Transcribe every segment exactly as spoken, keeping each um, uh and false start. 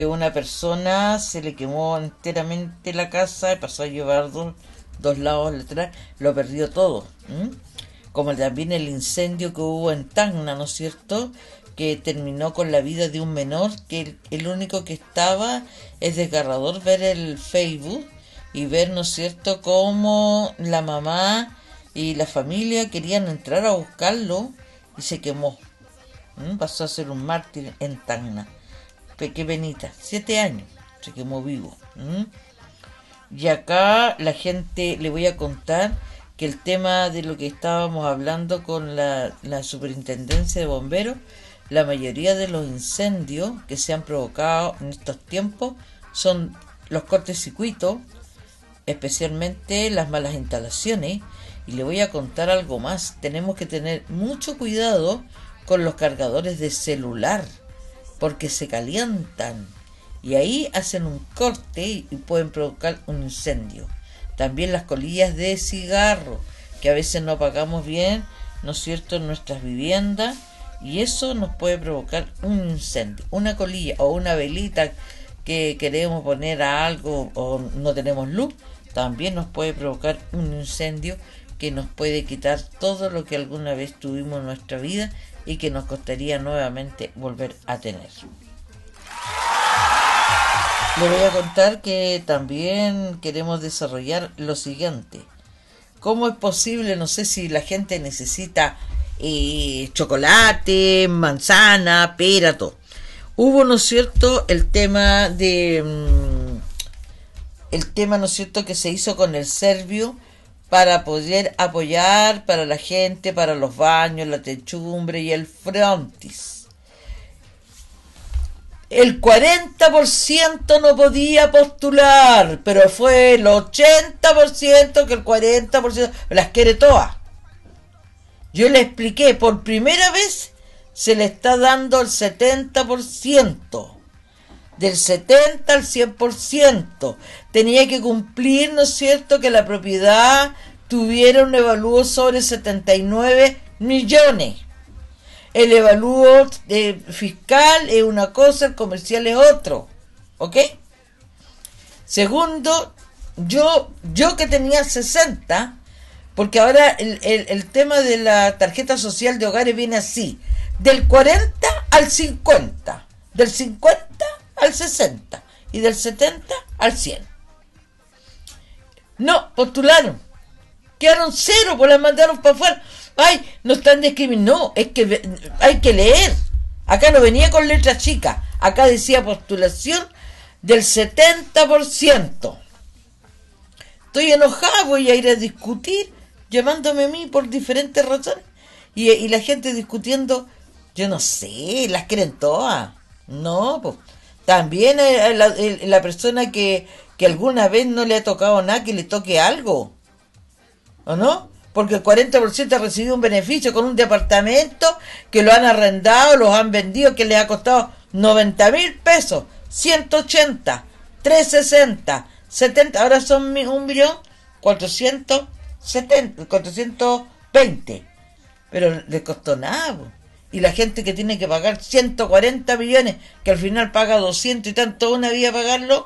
Una persona se le quemó enteramente la casa y pasó a llevar dos, dos lados laterales, lo perdió todo. ¿m? Como también el incendio que hubo en Tacna, ¿no es cierto?, que terminó con la vida de un menor, que el, el único que estaba, es desgarrador ver el Facebook y ver, ¿no es cierto?, cómo la mamá y la familia querían entrar a buscarlo y se quemó. ¿m? Pasó a ser un mártir en Tacna. Qué penita, siete años, se quemó vivo. ¿m? Y acá la gente, le voy a contar que el tema de lo que estábamos hablando con la, la superintendencia de bomberos, la mayoría de los incendios que se han provocado en estos tiempos son los cortocircuitos, especialmente las malas instalaciones. Y le voy a contar algo más, tenemos que tener mucho cuidado con los cargadores de celular, porque se calientan y ahí hacen un corte y pueden provocar un incendio. También las colillas de cigarro, que a veces no apagamos bien, ¿no es cierto?, en nuestras viviendas, y eso nos puede provocar un incendio. Una colilla o una velita que queremos poner a algo o no tenemos luz, también nos puede provocar un incendio que nos puede quitar todo lo que alguna vez tuvimos en nuestra vida y que nos costaría nuevamente volver a tener. Le voy a contar que también queremos desarrollar lo siguiente. ¿Cómo es posible? No sé si la gente necesita eh, chocolate, manzana, pera, todo. Hubo, ¿no es cierto?, el tema de... Mmm, el tema, ¿no es cierto?, que se hizo con el Servio, para poder apoyar para la gente, para los baños, la techumbre y el frontis. El cuarenta por ciento no podía postular, pero fue el ochenta por ciento que el cuarenta por ciento las quiere todas. Yo le expliqué, por primera vez se le está dando el setenta por ciento. Del setenta al cien por ciento. Tenía que cumplir, ¿no es cierto?, que la propiedad tuviera un evalúo sobre setenta y nueve millones. El evalúo eh, fiscal es una cosa, el comercial es otro. ¿Ok? Segundo, yo, yo que tenía sesenta, porque ahora el, el, el tema de la tarjeta social de hogares viene así, del cuarenta al cincuenta, del cincuenta al sesenta y del setenta al cien. No, postularon. Quedaron cero, pues las mandaron para afuera. Ay, no están discriminando. No, es que hay que leer. Acá no venía con letras chicas. Acá decía postulación del setenta por ciento. Estoy enojada, voy a ir a discutir, llamándome a mí por diferentes razones. Y, y la gente discutiendo, yo no sé, las quieren todas. No, pues. También la, la persona que, que alguna vez no le ha tocado nada, que le toque algo, ¿o no? Porque el cuarenta por ciento ha recibido un beneficio con un departamento que lo han arrendado, los han vendido, que les ha costado noventa mil pesos, ciento ochenta, trescientos sesenta, setenta, ahora son un millón cuatrocientos setenta, cuatrocientos veinte, pero le costó nada, pues. Y la gente que tiene que pagar ciento cuarenta millones, que al final paga doscientos y tanto una vía a pagarlo,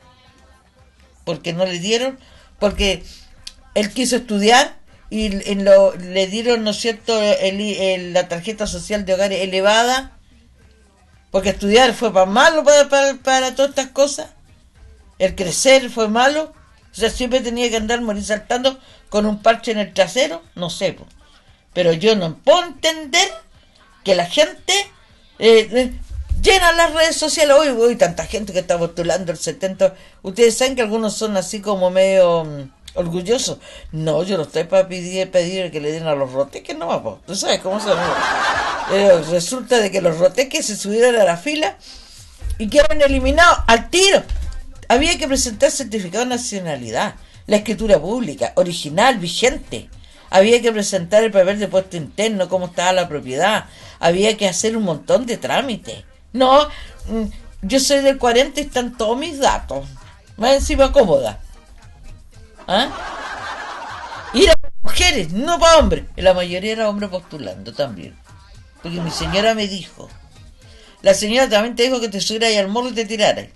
porque no le dieron, porque él quiso estudiar y en lo, le dieron, ¿no es cierto?, el, el, la tarjeta social de hogares elevada, porque estudiar fue para malo para, para, para todas estas cosas, el crecer fue malo, o sea, siempre tenía que andar morir saltando con un parche en el trasero, no sé, pues. Pero yo no puedo entender que la gente eh, eh, llena las redes sociales. Hoy, hoy tanta gente que está postulando el setenta. Ustedes saben que algunos son así como medio um, orgullosos. No, yo no estoy para pedir, pedir que le den a los roteques, no, pues. ¿Tú sabes cómo se llama? Eh, resulta de que los roteques se subieron a la fila y quedaron eliminados al tiro. Había que presentar certificado de nacionalidad, la escritura pública, original, vigente. Había que presentar el papel de puesto interno, cómo estaba la propiedad. Había que hacer un montón de trámites. No, yo soy del cuarenta y están todos mis datos. Más encima cómoda. ¿Ah? Y era para mujeres, no para hombres. Y la mayoría era hombres postulando también. Porque mi señora me dijo, La señora también te dijo que te subieras ahí al morro y te tiraras.